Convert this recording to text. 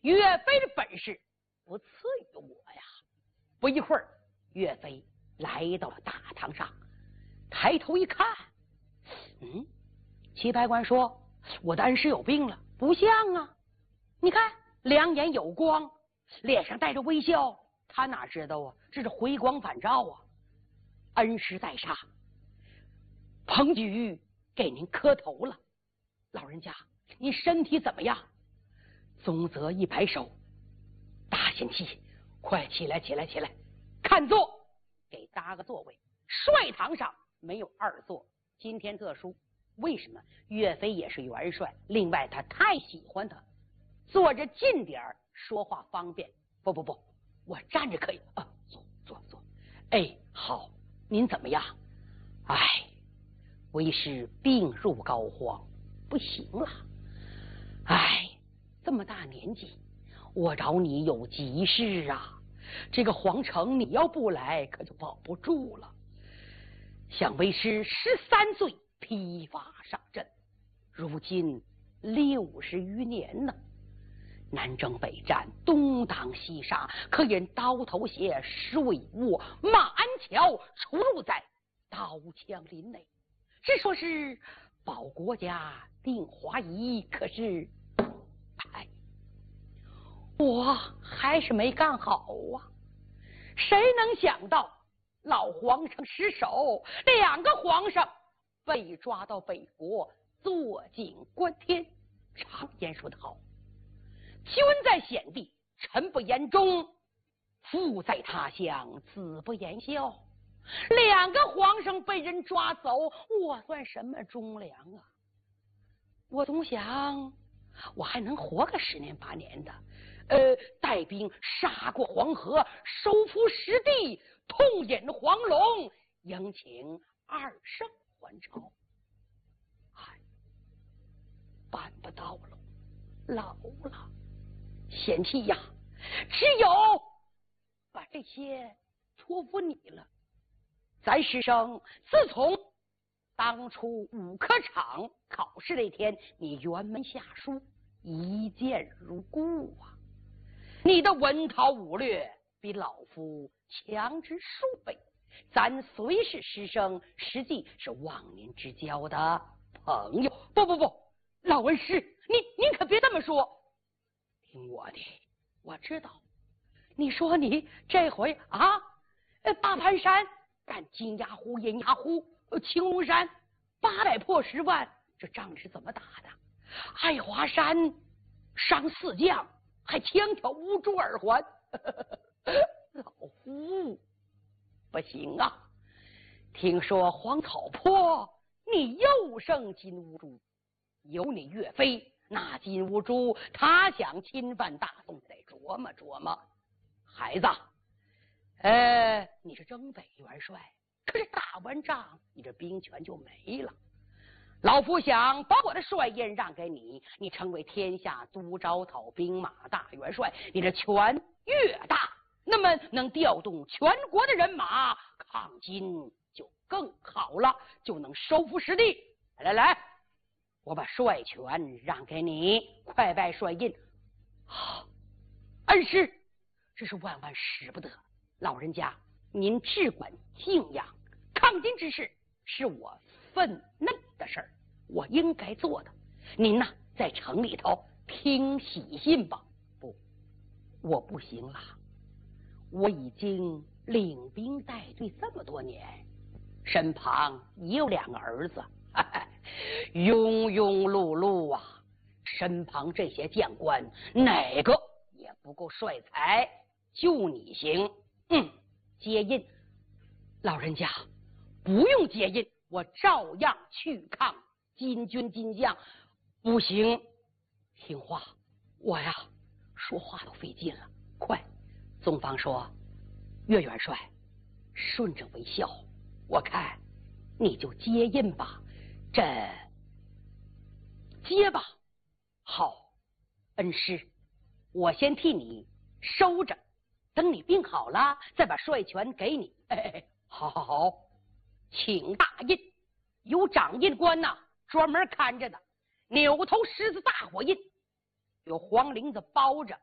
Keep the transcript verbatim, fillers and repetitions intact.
岳飞的本事不次于我呀。不一会儿，岳飞来到了大堂上，抬头一看，嗯，齐白官说：“我的恩师有病了。”不像啊，你看两眼有光，脸上带着微笑，他哪知道啊，这是回光返照啊。恩师在上，彭举给您磕头了。老人家，您身体怎么样？宗泽一摆手：“大贤妻，快起来起来起来，看座，给搭个座位。帅堂上没有二座，今天特殊。为什么？岳飞也是元帅，另外他太喜欢他，坐着近点儿说话方便。不不不，我站着可以啊，坐坐坐。哎，好，您怎么样？哎，为师病入膏肓，不行了。哎，这么大年纪，我找你有急事啊。这个皇城你要不来，可就保不住了。想为师十三岁披发上阵，如今六十余年呢，南征北战，东挡西杀，可因刀头鞋、水卧、马鞍桥出入在刀枪林内。只说是保国家、定华夷，可是，哎，我还是没干好啊！谁能想到老皇上失手，两个皇上被抓到北国坐井观天。常言说得好，君在险地，臣不言忠；父在他乡，子不言孝。两个皇上被人抓走，我算什么忠良啊？我总想我还能活个十年八年的，呃，带兵杀过黄河，收复失地，痛饮黄龙，迎请二圣还朝。哎，办不到了，老了，贤妻呀，只有把这些托付你了。咱师生自从当初五科场考试那天，你辕门下书，一见如故啊。你的文韬武略比老夫强之数倍，咱虽是师生，实际是忘年之交的朋友。不不不，老恩师，您您可别这么说。听我的，我知道，你说你这回啊，大盘山干金牙湖、银牙湖、青龙山，八百破十万，这仗是怎么打的？爱华山伤四将，还枪挑乌珠耳环。老夫不行啊！听说黄草坡你又胜金乌珠，有你岳飞，那金乌珠他想侵犯大宋，得琢磨琢磨。孩子，呃，你是征北元帅，可是打完仗，你这兵权就没了。老夫想把我的帅印让给你，你成为天下都招讨兵马大元帅，你这权越大，那么能调动全国的人马抗金就更好了，就能收复失地。来来来，我把帅权让给你，快拜帅印。啊，恩师，这是万万使不得。老人家，您只管敬仰，抗金之事是我分内的事儿，我应该做的。您呢，在城里头听喜信吧。不，我不行了，我已经领兵带队这么多年，身旁也有两个儿子，庸庸碌碌啊，身旁这些将官哪个也不够帅才，就你行。嗯，接印，老人家不用接印，我照样去抗金军金将。不行，听话，我呀说话都费劲了。快，宗方说，岳元帅顺着为孝，我看你就接印吧。这接吧。好，恩师，我先替你收着，等你病好了再把帅权给你。哎，好好好，请大印，有掌印官呐、啊，专门看着的。扭头狮子大火印，有黄绫子包着，